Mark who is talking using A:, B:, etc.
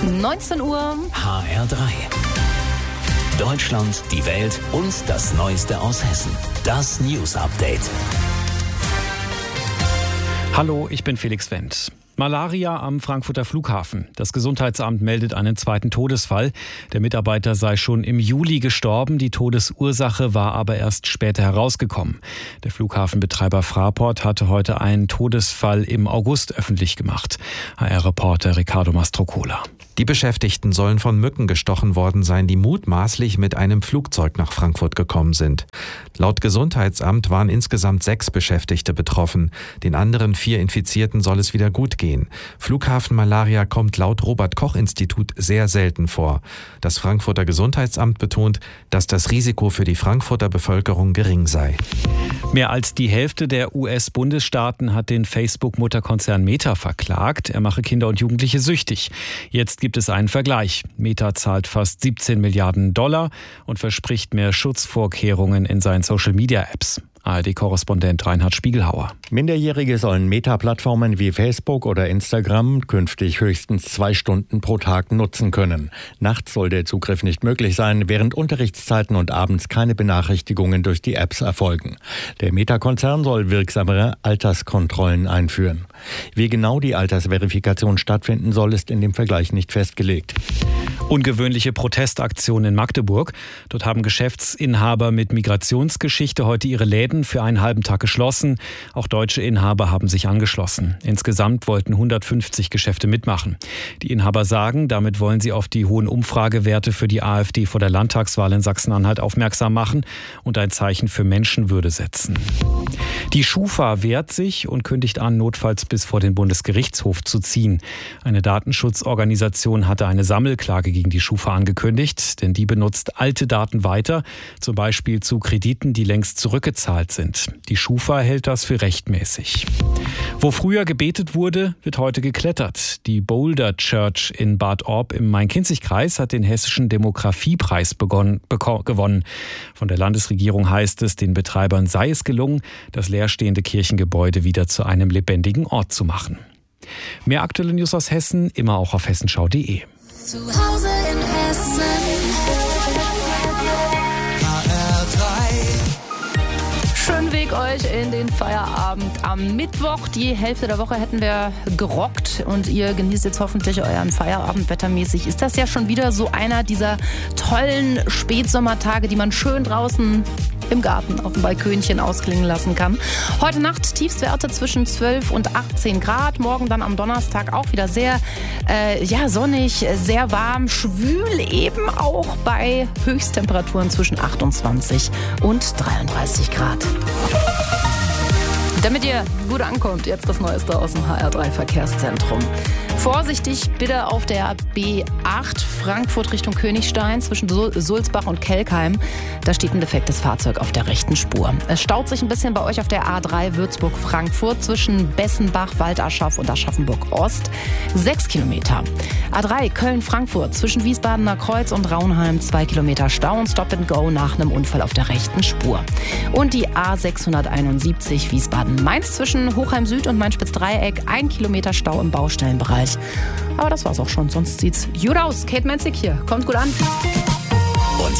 A: 19 Uhr.
B: HR3. Deutschland, die Welt und das Neueste aus Hessen. Das News Update.
C: Hallo, ich bin Felix Wendt. Malaria am Frankfurter Flughafen. Das Gesundheitsamt meldet einen zweiten Todesfall. Der Mitarbeiter sei schon im Juli gestorben. Die Todesursache war aber erst später herausgekommen. Der Flughafenbetreiber Fraport hatte heute einen Todesfall im August öffentlich gemacht. HR-Reporter Ricardo Mastrocola.
D: Die Beschäftigten sollen von Mücken gestochen worden sein, die mutmaßlich mit einem Flugzeug nach Frankfurt gekommen sind. Laut Gesundheitsamt waren insgesamt 6 Beschäftigte betroffen. Den anderen 4 Infizierten soll es wieder gut gehen. Flughafenmalaria kommt laut Robert-Koch-Institut sehr selten vor. Das Frankfurter Gesundheitsamt betont, dass das Risiko für die Frankfurter Bevölkerung gering sei.
C: Mehr als die Hälfte der US-Bundesstaaten hat den Facebook-Mutterkonzern Meta verklagt. Er mache Kinder und Jugendliche süchtig. Jetzt gibt es einen Vergleich. Meta zahlt fast 17 Milliarden $ und verspricht mehr Schutzvorkehrungen in seinen Social-Media-Apps. ARD-Korrespondent Reinhard Spiegelhauer.
E: Minderjährige sollen Meta-Plattformen wie Facebook oder Instagram künftig höchstens 2 Stunden pro Tag nutzen können. Nachts soll der Zugriff nicht möglich sein, während Unterrichtszeiten und abends keine Benachrichtigungen durch die Apps erfolgen. Der Meta-Konzern soll wirksamere Alterskontrollen einführen. Wie genau die Altersverifikation stattfinden soll, ist in dem Vergleich nicht festgelegt.
C: Ungewöhnliche Protestaktion in Magdeburg. Dort haben Geschäftsinhaber mit Migrationsgeschichte heute ihre Läden für einen halben Tag geschlossen. Auch deutsche Inhaber haben sich angeschlossen. Insgesamt wollten 150 Geschäfte mitmachen. Die Inhaber sagen, damit wollen sie auf die hohen Umfragewerte für die AfD vor der Landtagswahl in Sachsen-Anhalt aufmerksam machen und ein Zeichen für Menschenwürde setzen. Die Schufa wehrt sich und kündigt an, notfalls bis vor den Bundesgerichtshof zu ziehen. Eine Datenschutzorganisation hatte eine Sammelklage gegen die Schufa angekündigt, denn die benutzt alte Daten weiter, zum Beispiel zu Krediten, die längst zurückgezahlt sind. Die Schufa hält das für rechtmäßig. Wo früher gebetet wurde, wird heute geklettert. Die Boulder Church in Bad Orb im Main-Kinzig-Kreis hat den Hessischen Demografiepreis gewonnen. Von der Landesregierung heißt es, den Betreibern sei es gelungen, das leerstehende Kirchengebäude wieder zu einem lebendigen Ort zu machen. Mehr aktuelle News aus Hessen, immer auch auf hessenschau.de.
A: Zu Hause in Hessen. Schönen Weg euch in den Feierabend am Mittwoch. Die Hälfte der Woche hätten wir gerockt und ihr genießt jetzt hoffentlich euren Feierabend wettermäßig. Ist das ja schon wieder so einer dieser tollen Spätsommertage, die man schön draußen im Garten auf dem Balkönchen ausklingen lassen kann. Heute Nacht Tiefstwerte zwischen 12 und 18 Grad. Morgen dann am Donnerstag auch wieder sehr sonnig, sehr warm, schwül eben auch bei Höchsttemperaturen zwischen 28 und 33 Grad. Damit ihr gut ankommt, jetzt das Neueste aus dem HR3 Verkehrszentrum. Vorsichtig bitte auf der B8 Frankfurt Richtung Königstein zwischen Sulzbach und Kelkheim. Da steht ein defektes Fahrzeug auf der rechten Spur. Es staut sich ein bisschen bei euch auf der A3 Würzburg-Frankfurt zwischen Bessenbach, Waldaschaf und Aschaffenburg-Ost. 6 Kilometer. A3 Köln-Frankfurt zwischen Wiesbadener Kreuz und Raunheim 2 Kilometer Stau und Stop and Go nach einem Unfall auf der rechten Spur. Und die A671 Wiesbaden-Mainz zwischen Hochheim Süd und Main-Spitz-Dreieck 1 Kilometer Stau im Baustellenbereich. Aber das war's auch schon, sonst sieht's gut aus. Kate Menzig hier, kommt gut an.